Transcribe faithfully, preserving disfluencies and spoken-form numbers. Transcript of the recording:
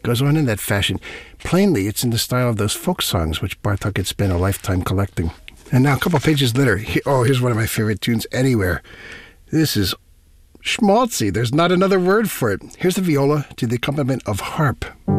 Goes on in that fashion. Plainly, it's in the style of those folk songs which Bartok had spent a lifetime collecting. And now, a couple pages later, he, oh, here's one of my favorite tunes anywhere. This is schmaltzy. There's not another word for it. Here's the viola to the accompaniment of harp.